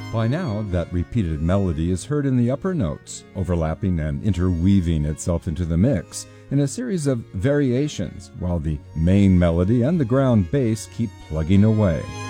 By now, that repeated melody is heard in the upper notes, overlapping and interweaving itself into the mix in a series of variations, while the main melody and the ground bass keep plugging away.